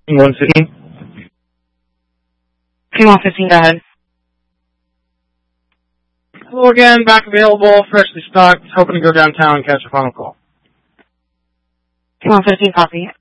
115. Team 115, go ahead. Hello again, back available, freshly stocked, hoping to go downtown and catch a final call. Team 115, copy.